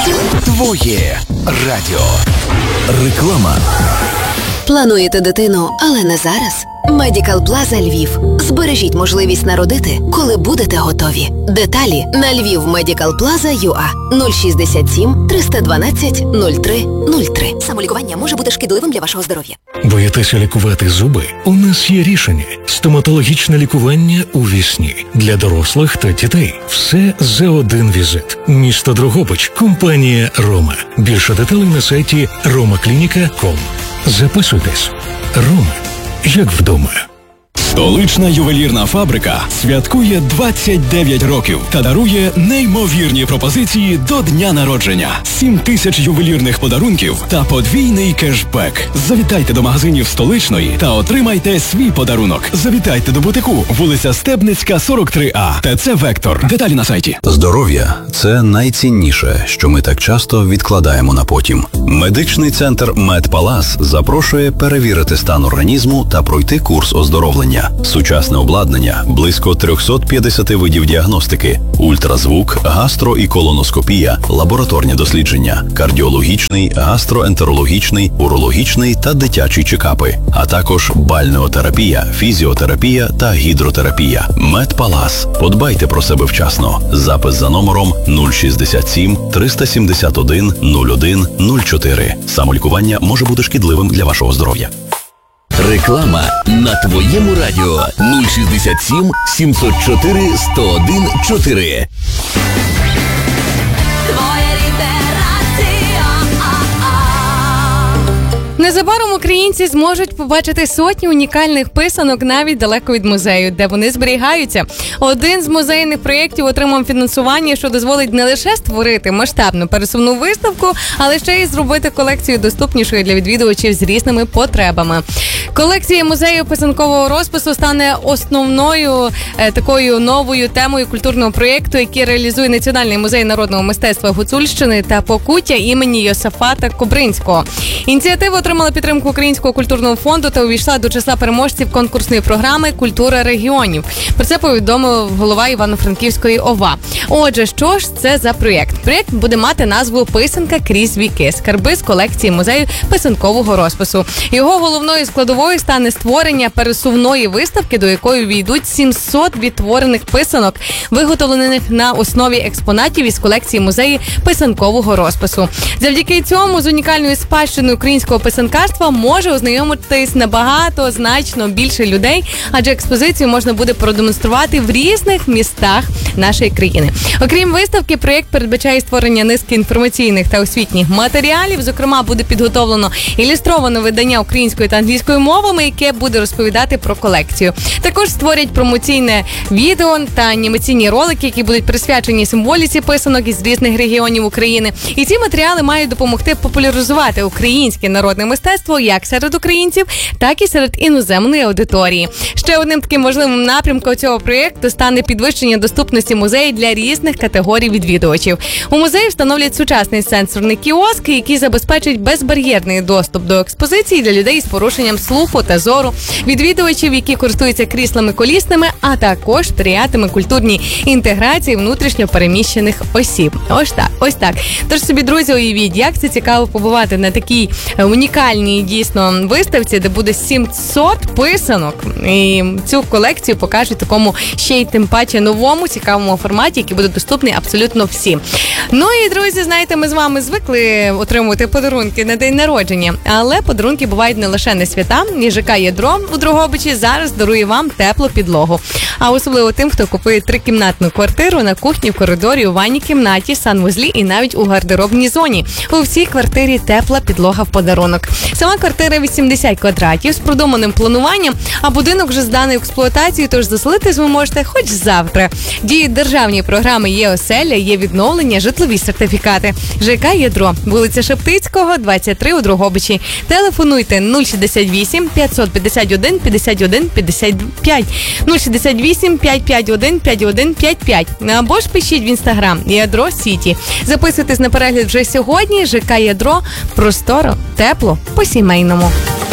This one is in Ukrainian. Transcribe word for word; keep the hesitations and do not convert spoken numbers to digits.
Твоє радіо. Реклама. Плануєте дитину, але не зараз? Медикал Плаза Львів. Збережіть можливість народити, коли будете готові. Деталі на львів медикал плаза крапка ю а нуль шістдесят сім триста дванадцять нуль три нуль три. Самолікування може бути шкідливим для вашого здоров'я. Боїтеся лікувати зуби? У нас є рішення. Стоматологічне лікування у вісні. Для дорослих та дітей. Все за один візит. Місто Дрогобич. Компанія «Рома». Більше деталей на сайті рома клініка крапка ком. Записуйтесь. «Рома». Як вдома. Столична ювелірна фабрика святкує двадцять дев'ять років та дарує неймовірні пропозиції до дня народження. сім тисяч ювелірних подарунків та подвійний кешбек. Завітайте до магазинів Столичної та отримайте свій подарунок. Завітайте до бутику, вулиця Стебницька, сорок три А, ТЦ «Вектор». Деталі на сайті. Здоров'я – це найцінніше, що ми так часто відкладаємо на потім. Медичний центр «Медпалас» запрошує перевірити стан організму та пройти курс оздоровлення. Сучасне обладнання, близько триста п'ятдесят видів діагностики, ультразвук, гастро- і колоноскопія, лабораторні дослідження, кардіологічний, гастроентерологічний, урологічний та дитячі чекапи, а також бальнеотерапія, фізіотерапія та гідротерапія. Медпалас. Подбайте про себе вчасно. Запис за номером нуль шістдесят сім триста сімдесят один нуль один нуль чотири. Самолікування може бути шкідливим для вашого здоров'я. Реклама на твоєму радіо нуль шістдесят сім сімсот чотири сто один чотири. Незабаром українці зможуть побачити сотні унікальних писанок навіть далеко від музею, де вони зберігаються. Один з музейних проєктів отримав фінансування, що дозволить не лише створити масштабну пересувну виставку, але ще й зробити колекцію доступнішою для відвідувачів з різними потребами. Колекція музею писанкового розпису стане основною е, такою новою темою культурного проєкту, який реалізує Національний музей народного мистецтва Гуцульщини та Покуття імені Йосафата Кобринського. Ініціатива отримала підтримку Українського культурного фонду та увійшла до числа переможців конкурсної програми «Культура регіонів». Про це повідомив голова Івано-Франківської ОВА. Отже, що ж це за проєкт? Проєкт буде мати назву «Писанка крізь віки. Скарби з колекції музею писанкового розпису». Його головною складовою стане створення пересувної виставки, до якої війдуть сімсот відтворених писанок, виготовлених на основі експонатів із колекції музею писанкового розпису. Завдяки цьому з унікальною спадщиною українського писанкарства може ознайомитись набагато, значно більше людей, адже експозицію можна буде продемонструвати в різних містах нашої країни. Окрім виставки, проєкт передбачає створення низки інформаційних та освітніх матеріалів. Зокрема, буде підготовлено ілюстроване видання українською та англійською мовами, яке буде розповідати про колекцію. Також створять промоційне відео та анімаційні ролики, які будуть присвячені символіці писанок із різних регіонів України. І ці матеріали мають допомогти популяризувати українське народне мистецтво як серед українців, так і серед іноземної аудиторії. Ще одним таким важливим напрямком цього проєкту стане підвищення доступності музею для різних категорій відвідувачів. У музеї встановлять сучасний сенсорний кіоск, який забезпечить безбар'єрний доступ до експозиції для людей з порушенням слуху та зору, відвідувачів, які користуються кріслами колісними, а також сприятиме культурній інтеграції внутрішньо переміщених осіб. Ось так, ось так. Тож собі, друзі, уявіть, як це цікаво побувати на такій унікальній дійсно виставці, де буде сімсот писанок. І цю колекцію покажуть в такому ще й тим паче новому, цікавому форматі, який буде доступний абсолютно всім. Ну і, друзі, знаєте, ми з вами звикли отримувати подарунки на день народження, але подарунки бувають не лише на свята. І ЖК «Ядро» у Дрогобичі зараз дарує вам теплу підлогу. А особливо тим, хто купує трикімнатну квартиру на кухні, в коридорі, у ванній кімнаті, санвузлі і навіть у гардеробній зоні. У всій квартирі тепла підлога в подарунок. Сама квартира вісімдесят квадратів з продуманим плануванням, а будинок вже зданий в експлуатацію, тож заселитись ви можете хоч завтра. Діють державні програми «Є оселя», «Є відновлення», житлові сертифікати. ЖК «Ядро», вулиця Шептицького, двадцять три у Дрогобичі. Телефонуйте нуль шістдесят вісім п'ятсот п'ятдесят один п'ятдесят один п'ятдесят п'ять, нуль шістдесят вісім п'ятсот п'ятдесят один п'ятдесят один п'ятдесят п'ять, або ж пишіть в інстаграм «Ядро Сіті». Записуйтесь на перегляд вже сьогодні. ЖК «Ядро» – просторо, тепло, по-сімейному.